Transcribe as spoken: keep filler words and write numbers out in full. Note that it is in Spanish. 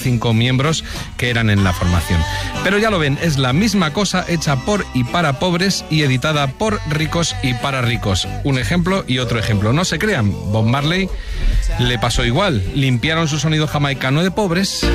cinco miembros que eran en la formación. Pero ya lo ven, es la misma cosa hecha por y para pobres y editada por ricos y para ricos. Un ejemplo y otro ejemplo. No se crean, Bob Marley le pasó igual. Limpiaron su sonido jamaicano de pobres